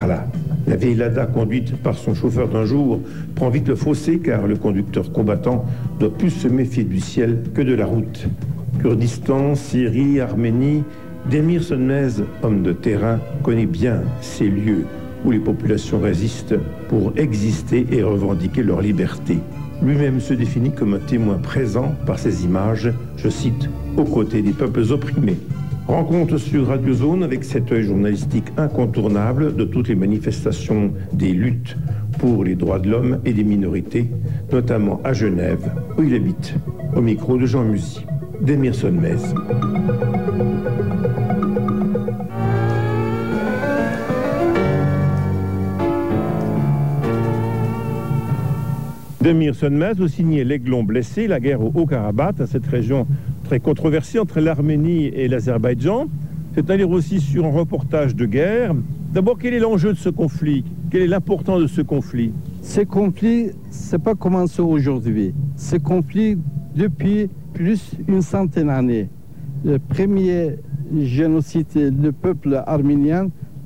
Voilà. La vieille Lada, conduite par son chauffeur d'un jour, prend vite le fossé car le conducteur combattant doit plus se méfier du ciel que de la route. Kurdistan, Syrie, Arménie, Demir Sönmez, homme de terrain, connaît bien ces lieux où les populations résistent pour exister et revendiquer leur liberté. Lui-même se définit comme un témoin présent par ces images, je cite, aux côtés des peuples opprimés. Rencontre sur Radio Zone avec cet œil journalistique incontournable de toutes les manifestations des luttes pour les droits de l'homme et des minorités, notamment à Genève, où il habite. Au micro de Jean Musy. Demir Sönmez. Demir Sönmez, vous signez L'Aiglon blessé, la guerre au Haut-Karabakh, à cette région très controversée entre l'Arménie et l'Azerbaïdjan. C'est-à-dire aussi sur un reportage de guerre. D'abord, quel est l'enjeu de ce conflit? Quelle est l'importance de ce conflit? Ce conflit, c'est pas commencé aujourd'hui. Ce conflit, depuis plus d'une centaine d'années. Le premier génocide du peuple arménien,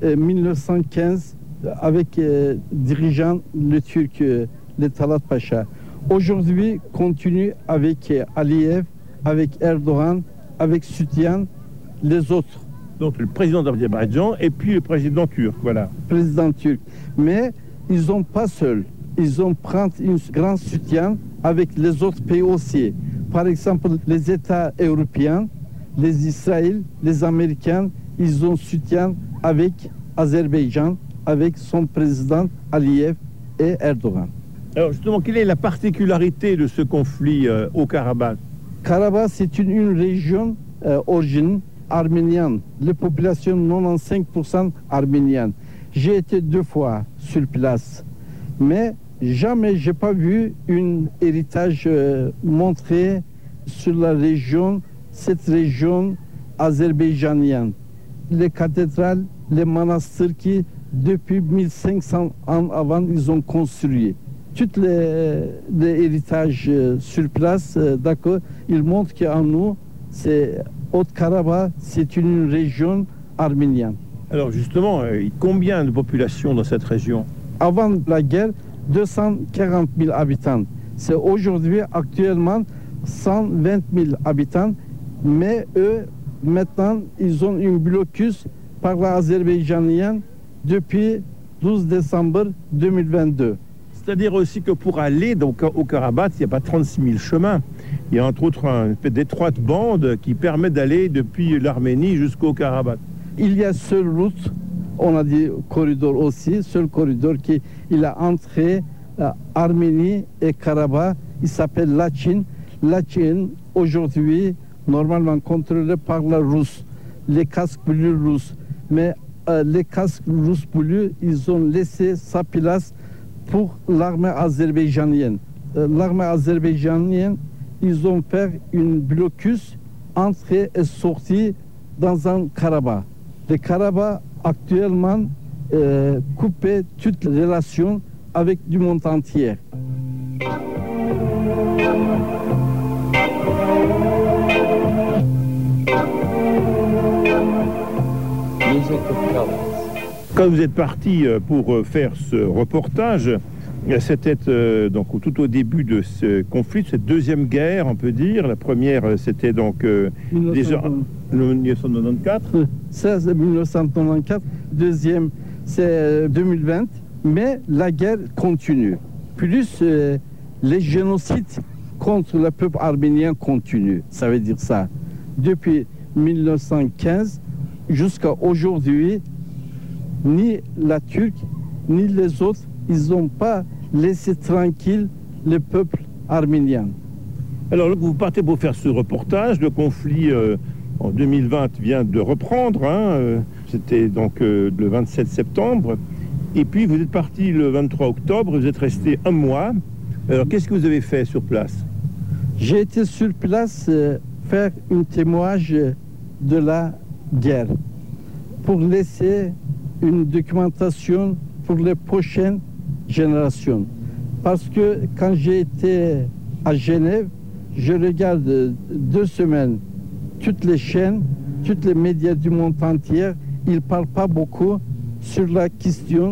1915, avec dirigeant le Turc, le Talat Pacha. Aujourd'hui, continue avec Aliyev, avec Erdogan, avec soutien les autres. Donc le président d'Azerbaïdjan et puis le président turc, voilà. Président turc. Mais ils sont pas seuls. Ils ont pris un grand soutien avec les autres pays aussi. Par exemple, les États européens, les Israéliens, les Américains, ils ont soutien avec Azerbaïdjan, avec son président Aliyev et Erdogan. Alors justement, quelle est la particularité de ce conflit au Karabakh? Karabakh, c'est une région origine arménienne. La population 95% arménienne. J'ai été 2 fois sur place, mais jamais j'ai pas vu un héritage montré sur la région, cette région azerbaïdjanienne. Les cathédrales, les monastères qui, depuis 1500 ans avant, ils ont construit. Tous les héritages sur place, d'accord, ils montrent qu'en nous, c'est Haut-Karabakh, c'est une région arménienne. Alors justement, combien de population dans cette région? Avant la guerre, 240 000 habitants. C'est aujourd'hui, actuellement, 120 000 habitants. Mais eux, maintenant, ils ont un blocus par l'Azerbaïdjanien depuis 12 décembre 2022. C'est-à-dire aussi que pour aller donc, au Karabakh, il n'y a pas 36 000 chemins. Il y a entre autres une d'étroite bande qui permet d'aller depuis l'Arménie jusqu'au Karabakh. Il y a seule route, on a dit corridor aussi, seul corridor qui il a entré Arménie et Karabakh. Il s'appelle Lachin. Lachin, aujourd'hui, normalement contrôlé par la Russe, les casques bleus russes. Mais les casques russes bleus, ils ont laissé sa place pour l'armée azerbaïdjanienne. L'armée azerbaïdjanienne, ils ont fait une blocus entrée et sortie dans un Karabakh. Le Karabakh actuellement coupé toutes les relations avec du monde entier. Quand vous êtes parti pour faire ce reportage, c'était donc tout au début de ce conflit, cette deuxième guerre, on peut dire. La première, c'était donc déjà en 1994. Ça, c'est 1994. Deuxième, c'est 2020. Mais la guerre continue. Plus les génocides contre le peuple arménien continuent. Ça veut dire ça. Depuis 1915 jusqu'à aujourd'hui, ni la Turquie, ni les autres, ils n'ont pas laissé tranquille le peuple arménien. Alors, vous partez pour faire ce reportage. Le conflit en 2020 vient de reprendre. C'était donc le 27 septembre. Et puis, vous êtes parti le 23 octobre. Vous êtes resté 1 mois. Alors, qu'est-ce que vous avez fait sur place? J'ai été sur place faire un témoignage de la guerre pour laisser une documentation pour les prochaines générations. Parce que quand j'ai été à Genève, je regarde 2 semaines toutes les chaînes, tous les médias du monde entier, ils ne parlent pas beaucoup sur la question